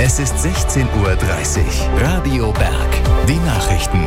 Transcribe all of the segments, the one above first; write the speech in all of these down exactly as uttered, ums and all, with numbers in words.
Es ist sechzehn Uhr dreißig. Radio Berg. Die Nachrichten.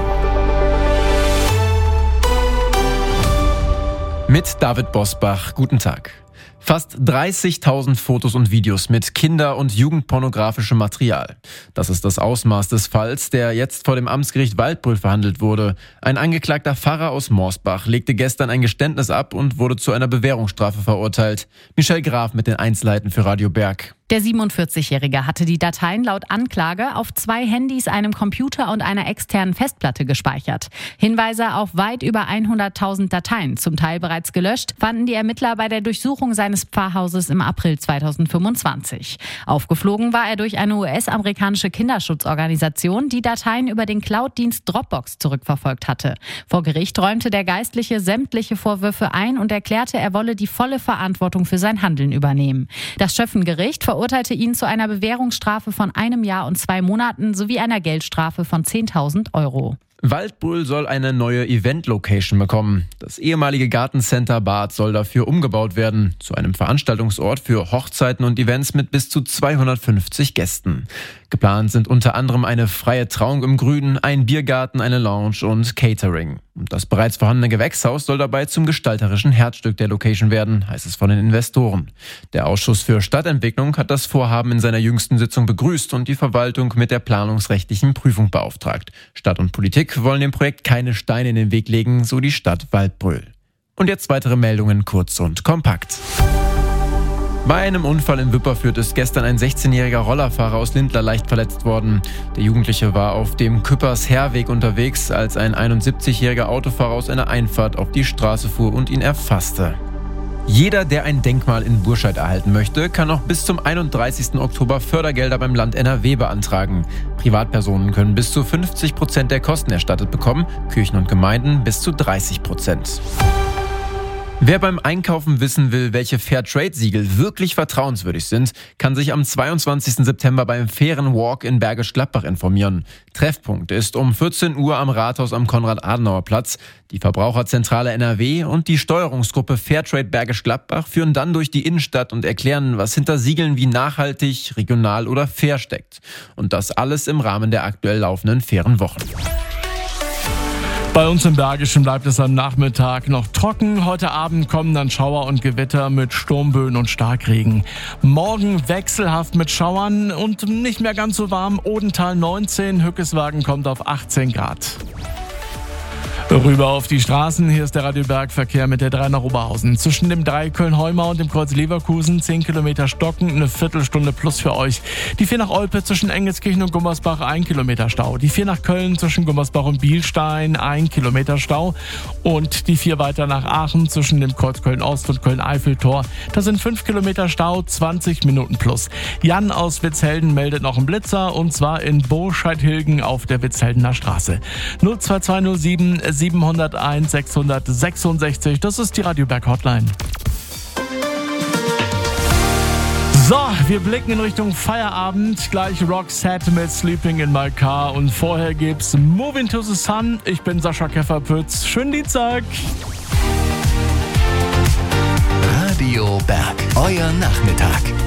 Mit David Bosbach. Guten Tag. Fast dreißigtausend Fotos und Videos mit kinder- und jugendpornografischem Material. Das ist das Ausmaß des Falls, der jetzt vor dem Amtsgericht Waldbröl verhandelt wurde. Ein angeklagter Pfarrer aus Morsbach legte gestern ein Geständnis ab und wurde zu einer Bewährungsstrafe verurteilt. Michelle Graf mit den Einzelheiten für Radio Berg. Der siebenundvierzigjährige hatte die Dateien laut Anklage auf zwei Handys, einem Computer und einer externen Festplatte gespeichert. Hinweise auf weit über hunderttausend Dateien, zum Teil bereits gelöscht, fanden die Ermittler bei der Durchsuchung seines Pfarrhauses im April zweitausendfünfundzwanzig. Aufgeflogen war er durch eine U S-amerikanische Kinderschutzorganisation, die Dateien über den Cloud-Dienst Dropbox zurückverfolgt hatte. Vor Gericht räumte der Geistliche sämtliche Vorwürfe ein und erklärte, er wolle die volle Verantwortung für sein Handeln übernehmen. Das Schöffengericht verurteilte ihn zu einer Bewährungsstrafe von einem Jahr und zwei Monaten sowie einer Geldstrafe von zehntausend Euro. Waldbröl soll eine neue Event-Location bekommen. Das ehemalige Gartencenter Bad soll dafür umgebaut werden, zu einem Veranstaltungsort für Hochzeiten und Events mit bis zu zweihundertfünfzig Gästen. Geplant sind unter anderem eine freie Trauung im Grünen, ein Biergarten, eine Lounge und Catering. Und das bereits vorhandene Gewächshaus soll dabei zum gestalterischen Herzstück der Location werden, heißt es von den Investoren. Der Ausschuss für Stadtentwicklung hat das Vorhaben in seiner jüngsten Sitzung begrüßt und die Verwaltung mit der planungsrechtlichen Prüfung beauftragt. Stadt und Politik wollen dem Projekt keine Steine in den Weg legen, so die Stadt Waldbröl. Und jetzt weitere Meldungen kurz und kompakt. Bei einem Unfall in Wipperfürth ist gestern ein sechzehnjähriger Rollerfahrer aus Lindlar leicht verletzt worden. Der Jugendliche war auf dem Küppers-Herweg unterwegs, als ein einundsiebzigjähriger Autofahrer aus einer Einfahrt auf die Straße fuhr und ihn erfasste. Jeder, der ein Denkmal in Burscheid erhalten möchte, kann noch bis zum einunddreißigsten Oktober Fördergelder beim Land N R W beantragen. Privatpersonen können bis zu fünfzig Prozent der Kosten erstattet bekommen, Kirchen und Gemeinden bis zu dreißig Prozent. Wer beim Einkaufen wissen will, welche Fairtrade-Siegel wirklich vertrauenswürdig sind, kann sich am zweiundzwanzigsten September beim Fairen Walk in Bergisch Gladbach informieren. Treffpunkt ist um vierzehn Uhr am Rathaus am Konrad-Adenauer-Platz. Die Verbraucherzentrale N R W und die Steuerungsgruppe Fairtrade Bergisch Gladbach führen dann durch die Innenstadt und erklären, was hinter Siegeln wie nachhaltig, regional oder fair steckt. Und das alles im Rahmen der aktuell laufenden Fairen Wochen. Bei uns im Bergischen bleibt es am Nachmittag noch trocken. Heute Abend kommen dann Schauer und Gewitter mit Sturmböen und Starkregen. Morgen wechselhaft mit Schauern und nicht mehr ganz so warm. Odental neunzehn, Hückeswagen kommt auf achtzehn Grad. Rüber auf die Straßen, hier ist der Radio Berg Verkehr mit der drei nach Oberhausen. Zwischen dem drei Köln-Heumau und dem Kreuz Leverkusen zehn Kilometer Stocken, eine Viertelstunde plus für euch. Die vier nach Olpe zwischen Engelskirchen und Gummersbach ein Kilometer Stau. Die vier nach Köln zwischen Gummersbach und Bielstein ein Kilometer Stau. Und die vier weiter nach Aachen zwischen dem Kreuz Köln-Ost und Köln-Eiffeltor. Da sind fünf Kilometer Stau, zwanzig Minuten plus. Jan aus Witzhelden meldet noch einen Blitzer und zwar in Burscheid-Hilgen auf der Witzheldener Straße. null zwei zwei null sieben siebenhunderteins sechshundertsechsundsechzig, das ist die Radio Berg Hotline. So, wir blicken in Richtung Feierabend. Gleich Roxette mit Sleeping in My Car und vorher gibt's Moving to the Sun. Ich bin Sascha Kefferpütz. Schönen Dienstag. Radio Berg, euer Nachmittag.